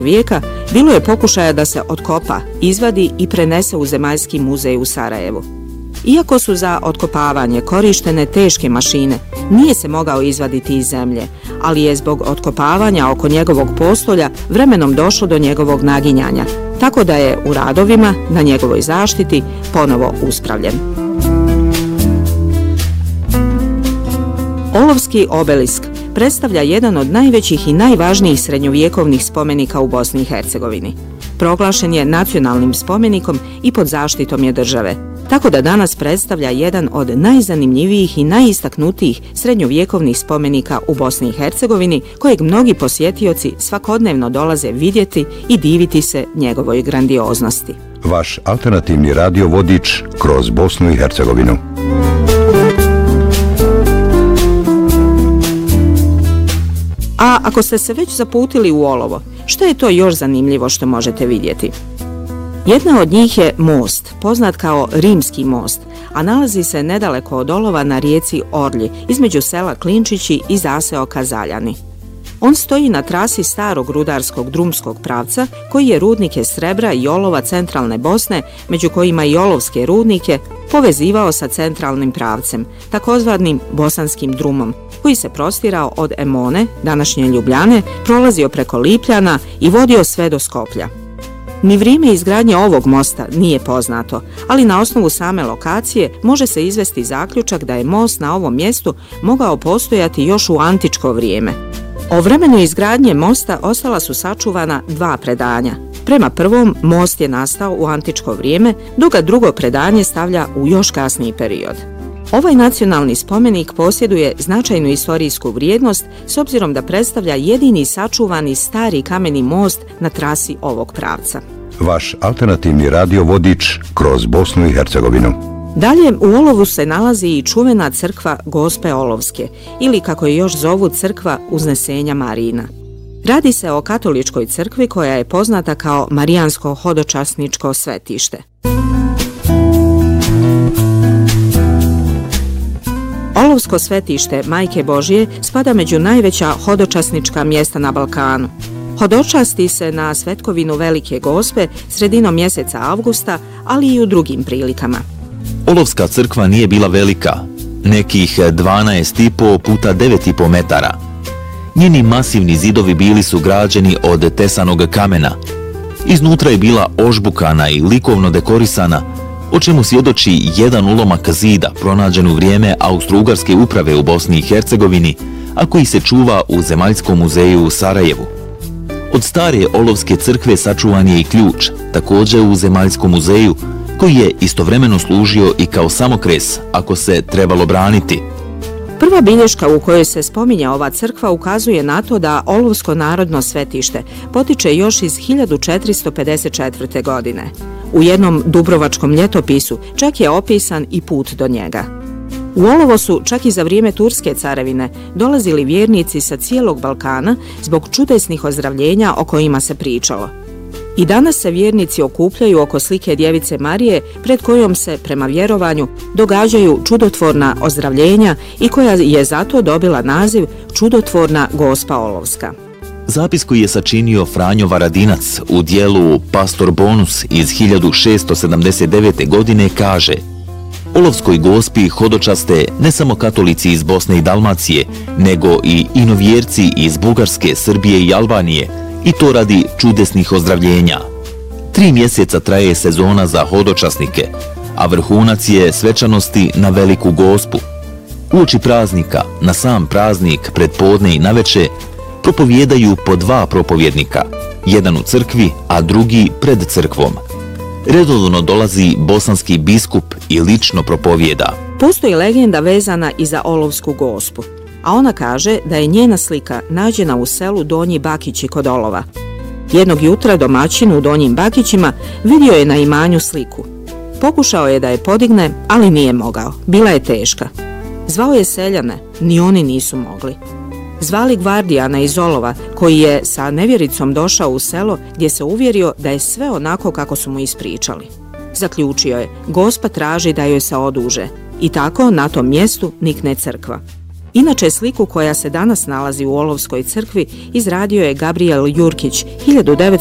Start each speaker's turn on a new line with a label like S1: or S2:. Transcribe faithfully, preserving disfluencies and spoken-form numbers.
S1: vijeka bilo je pokušaja da se otkopa, izvadi i prenese u Zemaljski muzej u Sarajevu. Iako su za otkopavanje korištene teške mašine, nije se mogao izvaditi iz zemlje, ali je zbog otkopavanja oko njegovog postolja vremenom došlo do njegovog naginjanja, tako da je u radovima na njegovoj zaštiti ponovo uspravljen. Olovski obelisk predstavlja jedan od najvećih i najvažnijih srednjovjekovnih spomenika u Bosni i Hercegovini. Proglašen je nacionalnim spomenikom i pod zaštitom je države, tako da danas predstavlja jedan od najzanimljivijih i najistaknutijih srednjovjekovnih spomenika u Bosni i Hercegovini, kojeg mnogi posjetioci svakodnevno dolaze vidjeti i diviti se njegovoj grandioznosti.
S2: Vaš alternativni radio vodič kroz Bosnu i Hercegovinu.
S1: A ako ste se već zaputili u olovo, što je to još zanimljivo što možete vidjeti? Jedna od njih je most, poznat kao Rimski most, a nalazi se nedaleko od olova na rijeci Orlji, između sela Klinčići i zaseoka Zaljani. On stoji na trasi starog rudarskog drumskog pravca, koji je rudnike srebra i olova centralne Bosne, među kojima i olovske rudnike, povezivao sa centralnim pravcem, takozvanim bosanskim drumom, koji se prostirao od Emone, današnje Ljubljane, prolazio preko Lipljana i vodio sve do Skoplja. Ni vrijeme izgradnje ovog mosta nije poznato, ali na osnovu same lokacije može se izvesti zaključak da je most na ovom mjestu mogao postojati još u antičko vrijeme. O vremenu izgradnje mosta ostala su sačuvana dva predanja. Prema prvom, most je nastao u antičko vrijeme, dok ga drugo predanje stavlja u još kasniji period. Ovaj nacionalni spomenik posjeduje značajnu istorijsku vrijednost s obzirom da predstavlja jedini sačuvani stari kameni most na trasi ovog pravca.
S2: Vaš alternativni radio vodič kroz Bosnu i Hercegovinu.
S1: Dalje, u Olovu se nalazi i čuvena crkva Gospe Olovske, ili kako je još zovu crkva Uznesenja Marina. Radi se o katoličkoj crkvi koja je poznata kao Marijansko hodočasničko svetište. Olovsko svetište Majke Božije spada među najveća hodočasnička mjesta na Balkanu. Hodočasti se na svetkovinu Velike Gospe sredinom mjeseca avgusta, ali i u drugim prilikama.
S3: Olovska crkva nije bila velika, nekih dvanaest i po puta devet i po metara. Njeni masivni zidovi bili su građeni od tesanog kamena. Iznutra je bila ožbukana i likovno dekorisana, o čemu svjedoči jedan ulomak zida pronađen u vrijeme Austro-Ugarske uprave u Bosni i Hercegovini, a koji se čuva u Zemaljskom muzeju u Sarajevu. Od stare Olovske crkve sačuvan je i ključ, također u Zemaljskom muzeju, koji je istovremeno služio i kao samokres ako se trebalo braniti.
S1: Prva bilješka u kojoj se spominje ova crkva ukazuje na to da Olovsko narodno svetište potiče još iz hiljadu četiristo pedeset četvrte. godine. U jednom dubrovačkom ljetopisu čak je opisan i put do njega. U Olovo su čak i za vrijeme Turske carevine dolazili vjernici sa cijelog Balkana zbog čudesnih ozdravljenja o kojima se pričalo. I danas se vjernici okupljaju oko slike Djevice Marije, pred kojom se, prema vjerovanju, događaju čudotvorna ozdravljenja i koja je zato dobila naziv Čudotvorna Gospa Olovska.
S3: Zapis koji je sačinio Franjo Varadinac u dijelu Pastor Bonus iz hiljadu šesto sedamdeset devete. godine kaže: Olovskoj gospi hodočaste ne samo katolici iz Bosne i Dalmacije, nego i inovjerci iz Bugarske, Srbije i Albanije, i to radi čudesnih ozdravljenja. Tri mjeseca traje sezona za hodočasnike, a vrhunac je svečanosti na Veliku Gospu. Uoči praznika, na sam praznik, pred podne i naveče, propovijedaju po dva propovjednika, jedan u crkvi, a drugi pred crkvom. Redovno dolazi bosanski biskup i lično propovijeda.
S1: Postoji legenda vezana i za Olovsku Gospu, a ona kaže da je njena slika nađena u selu Donji Bakići kod Olova. Jednog jutra domaćin u Donjim Bakićima vidio je na imanju sliku. Pokušao je da je podigne, ali nije mogao, bila je teška. Zvao je seljane, ni oni nisu mogli. Zvali gvardijana iz Olova, koji je sa nevjericom došao u selo gdje se uvjerio da je sve onako kako su mu ispričali. Zaključio je, Gospa traži da joj se oduže, i tako na tom mjestu nikne crkva. Inače, sliku koja se danas nalazi u Olovskoj crkvi izradio je Gabriel Jurkić hiljadu devetsto